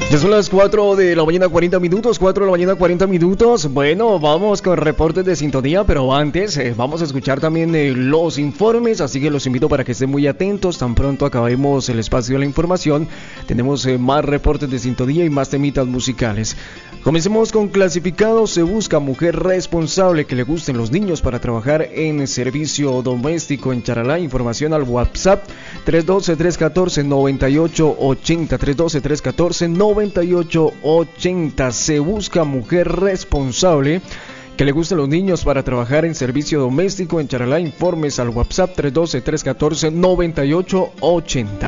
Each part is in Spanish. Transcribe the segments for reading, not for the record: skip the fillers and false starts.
Ya son las 4 de la mañana 40 minutos, 4 de la mañana 40 minutos. Bueno, vamos con reportes de sintonía, pero antes vamos a escuchar también los informes, así que los invito para que estén muy atentos. Tan pronto acabemos el espacio de la información, tenemos más reportes de sintonía y más temitas musicales. Comencemos con clasificados. Se busca mujer responsable que le gusten los niños para trabajar en servicio doméstico en Charalá. Información al WhatsApp 312-314-9880, 312-314-9880. Se busca mujer responsable que le gusten los niños para trabajar en servicio doméstico en Charalá. Informes al WhatsApp 312-314-9880.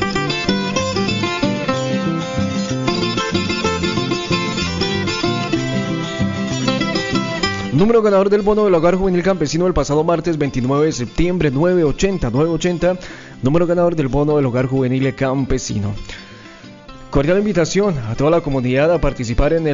Número ganador del bono del hogar juvenil campesino del pasado martes 29 de septiembre, 980. Número ganador del bono del hogar juvenil campesino. Cordial invitación a toda la comunidad a participar en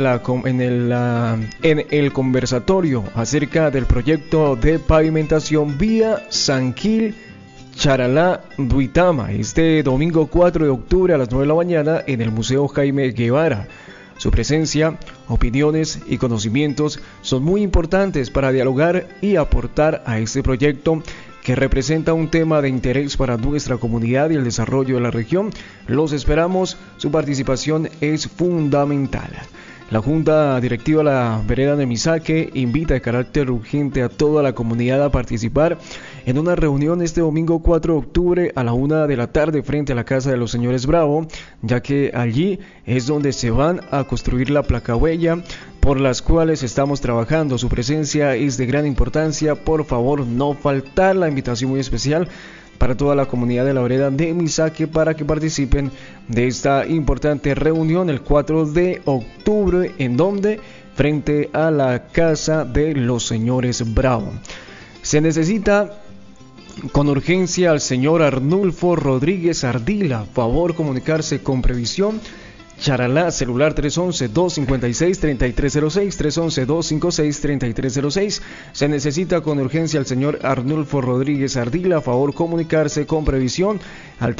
el conversatorio acerca del proyecto de pavimentación vía San Gil, Charalá, Duitama, este domingo 4 de octubre a las 9 de la mañana en el Museo Jaime Guevara. Su presencia, opiniones y conocimientos son muy importantes para dialogar y aportar a este proyecto que representa un tema de interés para nuestra comunidad y el desarrollo de la región. Los esperamos, su participación es fundamental. La Junta Directiva de la Vereda de Misaque invita de carácter urgente a toda la comunidad a participar en una reunión este domingo 4 de octubre a la 1 de la tarde frente a la Casa de los Señores Bravo, ya que allí es donde se van a construir la placa huella por las cuales estamos trabajando. Su presencia es de gran importancia, por favor no faltar. La invitación muy especial para toda la comunidad de la Vereda de Misaque para que participen de esta importante reunión el 4 de octubre, en donde frente a la Casa de los Señores Bravo. Se necesita con urgencia al señor Arnulfo Rodríguez Ardila. Favor comunicarse con previsión. Charalá, celular 311-256-3306, 311-256-3306. Se necesita con urgencia al señor Arnulfo Rodríguez Ardila. Favor comunicarse con previsión al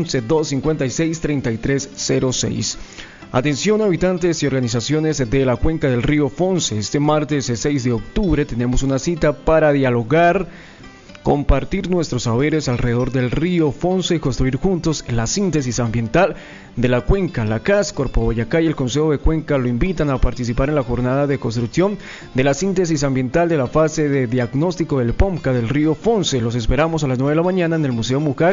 311-256-3306. Atención habitantes y organizaciones de la cuenca del río Fonce. Este martes 6 de octubre tenemos una cita para dialogar, compartir nuestros saberes alrededor del río Fonce y construir juntos la síntesis ambiental de la cuenca. La CAS, Corpo Boyacá y el Consejo de Cuenca lo invitan a participar en la jornada de construcción de la síntesis ambiental de la fase de diagnóstico del POMCA del río Fonce. Los esperamos a las 9 de la mañana en el Museo Mucac,